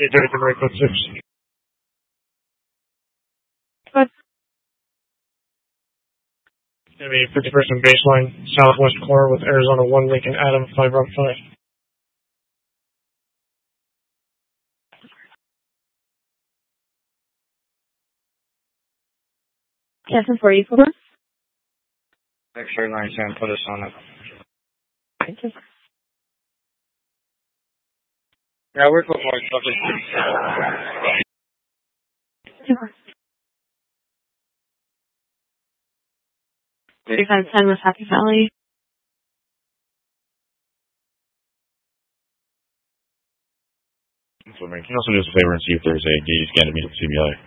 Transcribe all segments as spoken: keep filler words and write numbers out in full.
eight thirty for right code six. But Enemy fifty percent baseline, southwest core with Arizona one Lincoln Adam five route five. Captain for you, over. X-ray nine ten, put us on it. Thank you. Yeah, we're for more subject. thirty-five ten with Happy Valley. So, man, can you also do us a favor and see if there's a gauge scan to meet at C B I?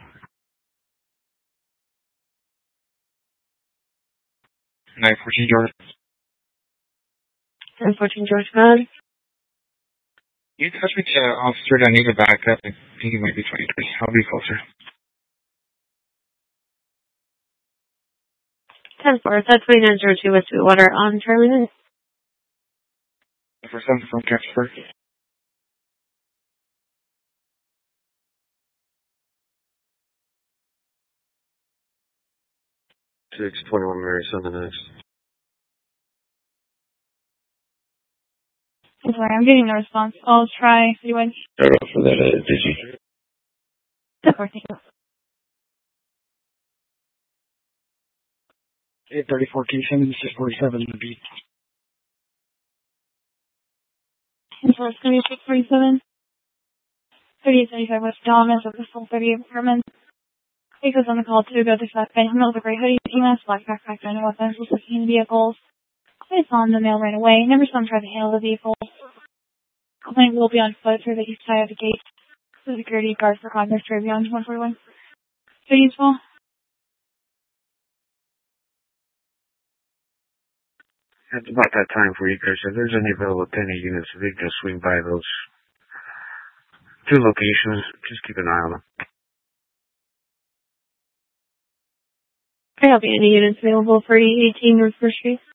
nine fourteen George. ten fourteen George God. You touch me to uh, officer, I need to back up. I think he might be twenty-three. I'll be closer. ten four, that's twenty-nine zero two with Sweetwater on Charlie. For something from transfer. six twenty-one Mary, send the next. I'm sorry, I'm getting no response. I'll try. Anyway. Start off for that, uh, digi. ten four, thank you. eight thirty-four K seven, six forty-seven to beat. ten four, it's going to be six forty-seven. thirty-eight thirty-five West Thomas of the full thirty-eight apartment. He goes on the call to go to South Bend. He knows a gray hoodie, T M S, black backpack, and weapons with fifteen vehicles. I saw him in the mail right away. Never saw him try to handle the vehicle. Complaint will be on foot through the east side of the gate. The security guard for Congress right beyond one forty-one. Pretty useful. It's about that time for you guys. If there's any available penny units, if you can just swing by those two locations, just keep an eye on them. There'll be any units available for eighteen North First Street.